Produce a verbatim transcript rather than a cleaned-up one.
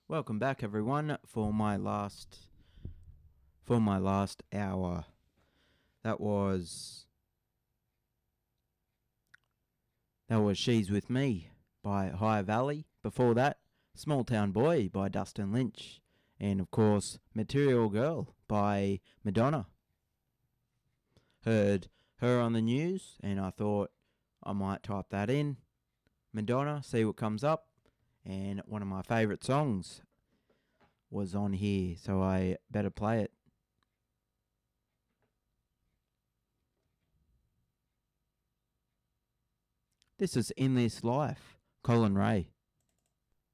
Welcome back, everyone, for my last for my last hour. That was that was "She's with Me" by High Valley. Before that, "Small Town Boy" by Dustin Lynch, and of course, "Material Girl" by Madonna. Heard her on the news, and I thought I might type that in. Madonna, see what comes up, and one of my favourite songs was on here, so I better play it. This is "In This Life," Colin Ray.